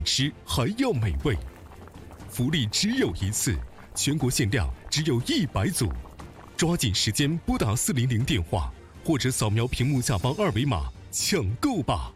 吃还要美味。福利只有一次，全国限量只有100组，抓紧时间拨打400电话，或者扫描屏幕下方2维码抢购吧。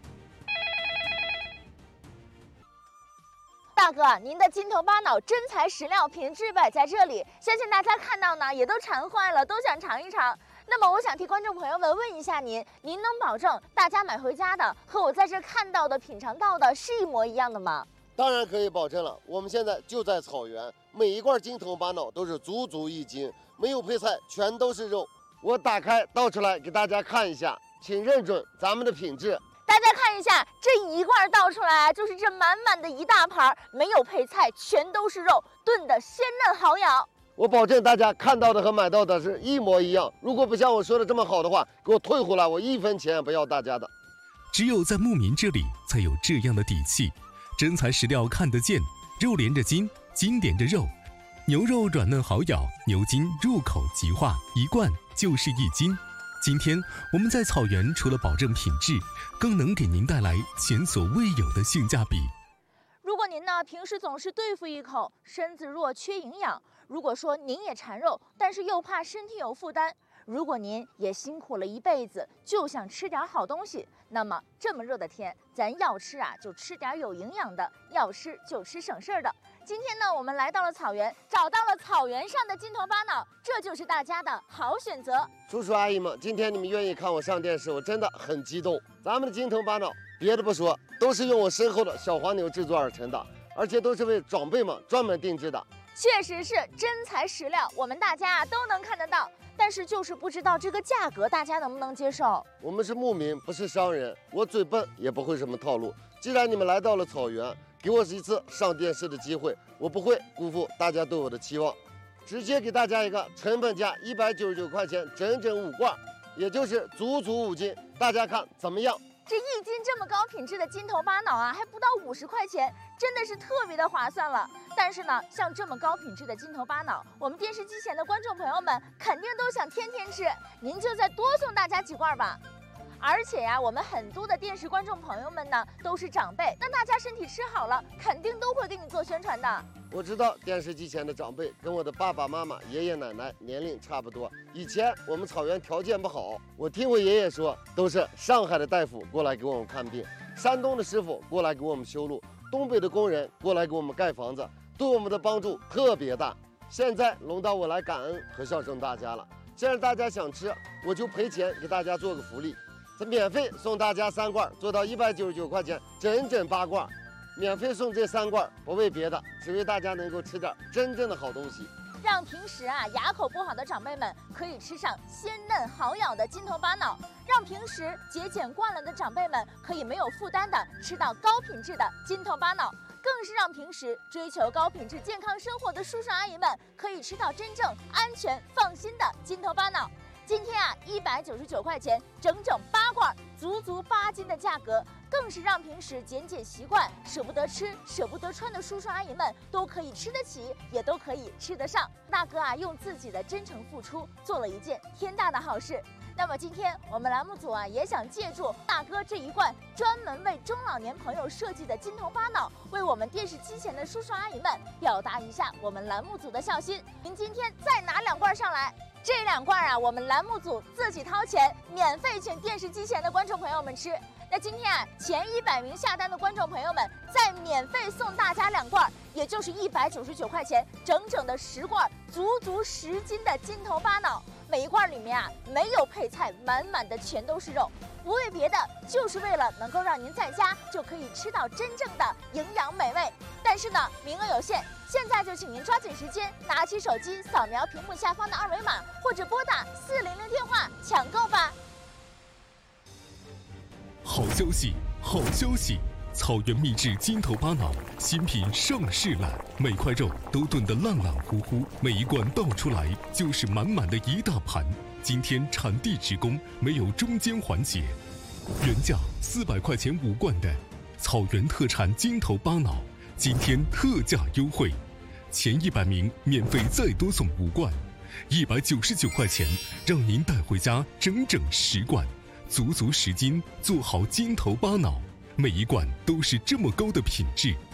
大哥，您的金头巴脑真材实料品质摆在这里，相信大家看到呢也都馋坏了，都想尝一尝。那么我想替观众朋友们问一下您能保证大家买回家的和我在这看到的品尝到的是一模一样的吗？ 当然可以保证了，我们现在就在草原，每一罐金头巴脑都是足足1斤，没有配菜，全都是肉。我打开倒出来给大家看一下，请认准咱们的品质。 大家看一下，这一罐倒出来就是这满满的一大盘，没有配菜，全都是肉，炖的鲜嫩好咬。 我保证大家看到的和买到的是一模一样。如果不像我说的这么好的话，给我退回来，我1分钱也不要大家的。 只有在牧民这里才有这样的底气，真材实料看得见，肉连着筋，筋连着肉，牛肉软嫩好咬，牛筋入口即化，一罐就是1斤。今天我们在草原除了保证品质，更能给您带来前所未有的性价比。 如果您呢平时总是对付一口，身子弱缺营养，如果说您也馋肉，但是又怕身体有负担，如果您也辛苦了一辈子，就想吃点好东西，那么这么热的天，咱要吃啊就吃点有营养的，要吃就吃省事儿的。今天呢，我们来到了草原，找到了草原上的金头巴脑，这就是大家的好选择。 叔叔阿姨们，今天你们愿意看我上电视，我真的很激动。咱们的金头巴脑，别的不说，都是用我身后的小黄牛制作而成的，而且都是为长辈们专门定制的。 确实是真材实料，我们大家都能看得到，但是就是不知道这个价格大家能不能接受。 我们是牧民，不是商人，我嘴笨也不会什么套路。既然你们来到了草原，给我一次上电视的机会，我不会辜负大家对我的期望，直接给大家一个成本价199块钱，整整5罐，也就是足足5斤，大家看怎么样？ 这1斤这么高品质的金头巴脑啊，还不到50块钱，真的是特别的划算了。但是呢，像这么高品质的金头巴脑，我们电视机前的观众朋友们肯定都想天天吃，您就再多送大家几罐吧。而且呀，我们很多的电视观众朋友们呢都是长辈，那大家身体吃好了，肯定都会给你做宣传的。 我知道电视机前的长辈跟我的爸爸妈妈、爷爷奶奶年龄差不多。以前我们草原条件不好，我听我爷爷说，都是上海的大夫过来给我们看病，山东的师傅过来给我们修路，东北的工人过来给我们盖房子，对我们的帮助特别大。现在轮到我来感恩和孝顺大家了。既然大家想吃，我就赔钱给大家做个福利。这免费送大家3罐，做到199块钱，整整8罐，免费送这3罐，不为别的，只为大家能够吃点真正的好东西， 让平时牙口不好的长辈们可以吃上鲜嫩好咬的金头巴脑，让平时节俭惯了的长辈们可以没有负担的吃到高品质的金头巴脑，更是让平时追求高品质健康生活的叔叔阿姨们可以吃到真正安全放心的金头巴脑。今天199块钱，整整8罐，足足8斤的价格，更是让平时减习惯、舍不得吃、舍不得穿的叔叔阿姨们都可以吃得起，也都可以吃得上。大哥用自己的真诚付出，做了一件天大的好事。那么今天我们栏目组也想借助大哥这一罐专门为中老年朋友设计的金头巴脑，为我们电视机前的叔叔阿姨们表达一下我们栏目组的孝心。您今天再拿2罐上来。这2罐我们栏目组自己掏钱，免费请电视机前的观众朋友们吃。那今天前100名下单的观众朋友们，再免费送大家2罐，也就是199块钱，整整的10罐，足足10斤的金头巴脑。每一罐里面没有配菜，满满的全都是肉，不为别的，就是为了能够让您在家就可以吃到真正的营养美味。但是呢，名额有限，现在就请您抓紧时间，拿起手机扫描屏幕下方的2维码，或者拨打400电话抢购吧。 好消息，好消息！草原秘制金头巴脑新品上市了，每块肉都炖得烂烂乎乎，每一罐倒出来就是满满的一大盘。今天产地直供，没有中间环节。原价400块钱5罐的草原特产金头巴脑，今天特价优惠，前100名免费再多送5罐，199块钱，让您带回家整整10罐，足足10斤，做好金头巴脑。每一罐都是这么高的品质，